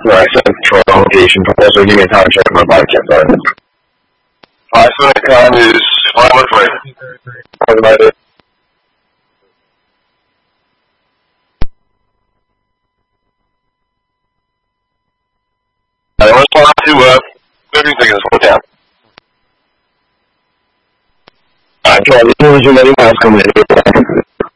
Right, Central location. Also, give me a time to check my bike check. Con is on its way. Talk about it. Let's talk to everything is slow down. Alright, Charlie, as soon as you let him know, coming in.